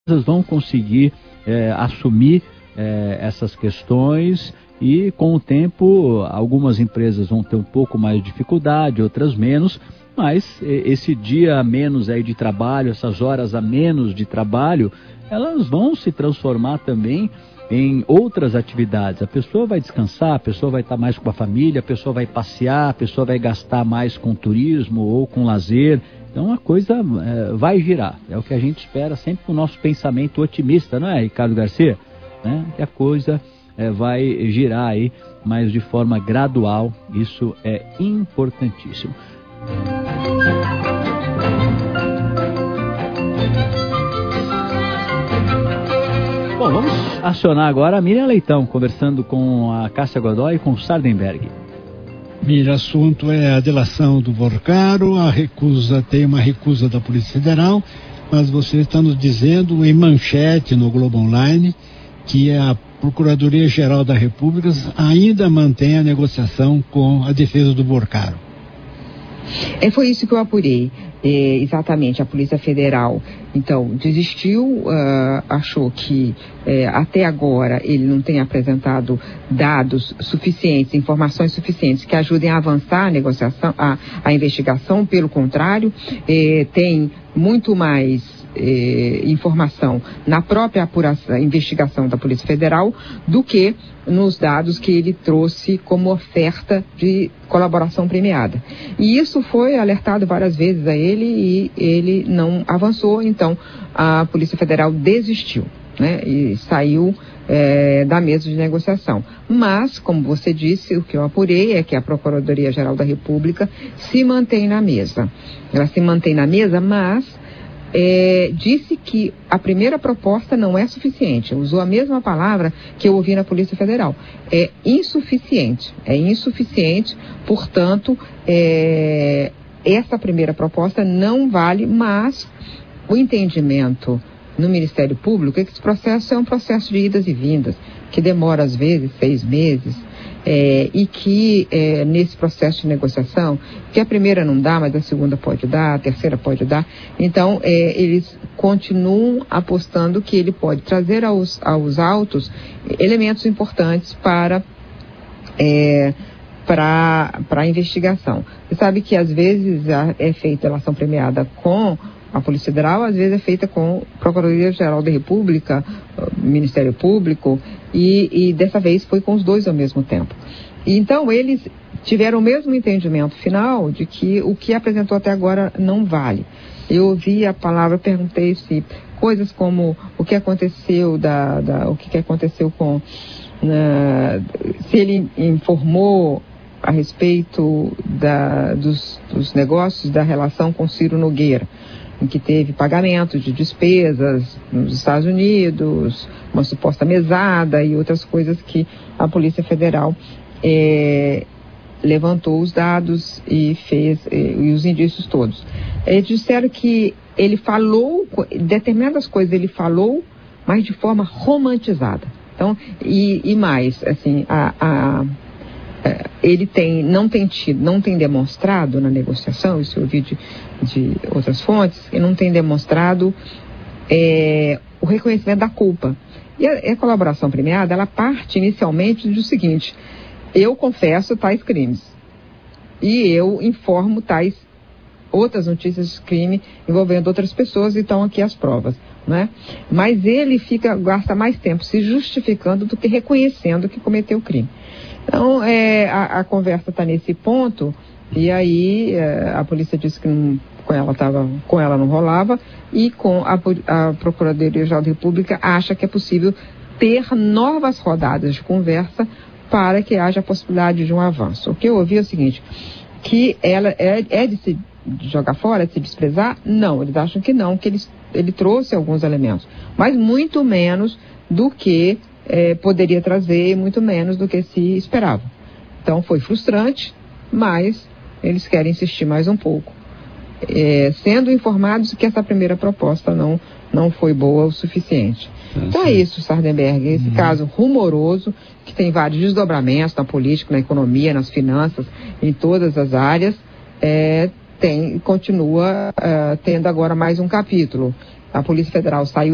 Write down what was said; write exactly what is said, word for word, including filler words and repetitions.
vão conseguir é, assumir é, essas questões e, com o tempo, algumas empresas vão ter um pouco mais de dificuldade, outras menos, mas esse dia a menos aí de trabalho, essas horas a menos de trabalho, elas vão se transformar também em outras atividades. A pessoa vai descansar, a pessoa vai estar mais com a família, a pessoa vai passear, a pessoa vai gastar mais com turismo ou com lazer. Então a coisa é, vai girar. É o que a gente espera sempre com o nosso pensamento otimista, não é, Ricardo Garcia? Né? Que a coisa é, vai girar aí, mas de forma gradual. Isso é importantíssimo. Bom, vamos acionar agora a Miriam Leitão, conversando com a Cássia Godoy e com o Sardenberg. Miriam, assunto é a delação do Vorcaro, a recusa, tem uma recusa da Polícia Federal, mas você está nos dizendo em manchete no Globo Online que a Procuradoria-Geral da República ainda mantém a negociação com a defesa do Vorcaro. É, foi isso que eu apurei. É, exatamente, a Polícia Federal, então, desistiu, uh, achou que é, até agora ele não tem apresentado dados suficientes, informações suficientes que ajudem a avançar a negociação, a, a investigação. Pelo contrário, é, tem muito mais Eh, informação na própria apuração, investigação da Polícia Federal do que nos dados que ele trouxe como oferta de colaboração premiada. E isso foi alertado várias vezes a ele e ele não avançou, então a Polícia Federal desistiu, né, e saiu eh, da mesa de negociação. Mas, como você disse, o que eu apurei é que a Procuradoria-Geral da República se mantém na mesa. Ela se mantém na mesa, mas É, disse que a primeira proposta não é suficiente. Usou a mesma palavra que eu ouvi na Polícia Federal. É insuficiente. É insuficiente, portanto, é, essa primeira proposta não vale, mas o entendimento no Ministério Público é que esse processo é um processo de idas e vindas, que demora às vezes seis meses. É, e que é, nesse processo de negociação, que a primeira não dá, mas a segunda pode dar, a terceira pode dar, então é, eles continuam apostando que ele pode trazer aos, aos autos elementos importantes para é, para a investigação. Você sabe que às vezes é feita delação premiada com a Polícia Federal, às vezes é feita com a Procuradoria-Geral da República, Ministério Público, e, e dessa vez foi com os dois ao mesmo tempo. E, então, eles tiveram o mesmo entendimento final de que o que apresentou até agora não vale. Eu ouvi a palavra, perguntei se coisas como o que aconteceu, da, da, o que aconteceu com... Uh, se ele informou a respeito da, dos, dos negócios da relação com Ciro Nogueira, em que teve pagamento de despesas nos Estados Unidos, uma suposta mesada e outras coisas que a Polícia Federal é, levantou os dados e fez e, e os indícios todos. Eles disseram que ele falou, determinadas coisas ele falou, mas de forma romantizada. Então, e, e mais, assim, a... a ele tem, não tem tido, não tem demonstrado na negociação, isso eu ouvi de, de outras fontes, ele não tem demonstrado é, o reconhecimento da culpa. E a, a colaboração premiada, ela parte inicialmente do seguinte: eu confesso tais crimes e eu informo tais outras notícias de crime envolvendo outras pessoas, e estão aqui as provas, né? Mas ele fica, gasta mais tempo se justificando do que reconhecendo que cometeu o crime. Então, é, a, a conversa está nesse ponto, e aí é, a polícia disse que não, com, ela tava, com ela não rolava, e com a, a Procuradoria-Geral da República acha que é possível ter novas rodadas de conversa para que haja a possibilidade de um avanço. O que eu ouvi é o seguinte, que ela é, é de se jogar fora, de se desprezar? Não, eles acham que não, que ele, ele trouxe alguns elementos, mas muito menos do que É, poderia trazer, muito menos do que se esperava. Então foi frustrante, mas eles querem insistir mais um pouco, é, sendo informados que essa primeira proposta não, não foi boa o suficiente. É, então sim. É isso, Sardenberg, esse uhum. caso rumoroso, que tem vários desdobramentos na política, na economia, nas finanças, em todas as áreas, é, tem, continua uh, tendo agora mais um capítulo. A Polícia Federal saiu